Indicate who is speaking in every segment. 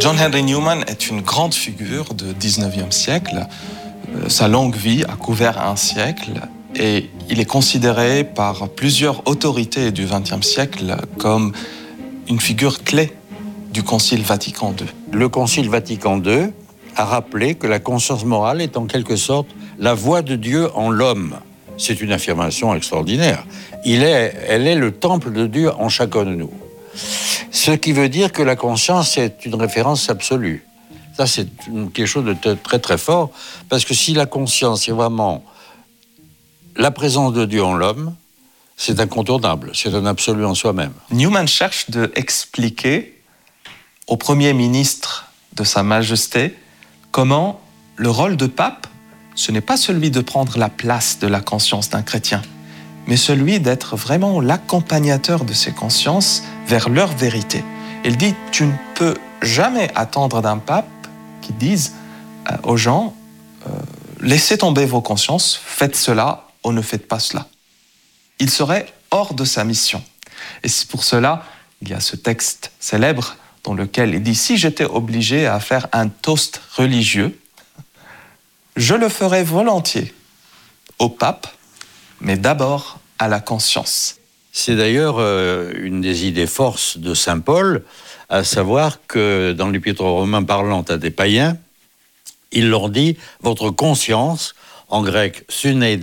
Speaker 1: John Henry Newman est une grande figure du 19e siècle. Sa longue vie a couvert un siècle et il est considéré par plusieurs autorités du 20e siècle comme une figure clé du Concile Vatican II.
Speaker 2: Le Concile Vatican II a rappelé que la conscience morale est en quelque sorte la voix de Dieu en l'homme. C'est une affirmation extraordinaire. Elle est le temple de Dieu en chacun de nous. Ce qui veut dire que la conscience est une référence absolue. Ça, c'est quelque chose de très très fort, parce que si la conscience est vraiment la présence de Dieu en l'homme, c'est incontournable, c'est un absolu en soi-même.
Speaker 1: Newman cherche d'expliquer au Premier ministre de Sa Majesté comment le rôle de pape, ce n'est pas celui de prendre la place de la conscience d'un chrétien, mais celui d'être vraiment l'accompagnateur de ces consciences vers leur vérité. Il dit, tu ne peux jamais attendre d'un pape qui dise aux gens, laissez tomber vos consciences, faites cela ou ne faites pas cela. Il serait hors de sa mission. Et c'est pour cela, il y a ce texte célèbre dans lequel il dit, si j'étais obligé à faire un toast religieux, je le ferais volontiers au pape, mais d'abord à la conscience.
Speaker 2: C'est d'ailleurs une des idées forces de saint Paul, à savoir que dans l'Épître aux Romains parlant à des païens, il leur dit « Votre conscience », en grec « suneidesis »,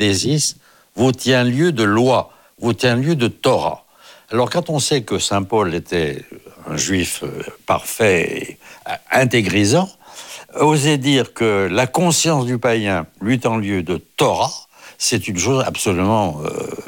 Speaker 2: vous tient lieu de loi, vous tient lieu de Torah. Alors quand on sait que saint Paul était un juif parfait et intégrisant, oser dire que la conscience du païen lui tend lieu de Torah, c'est une chose absolument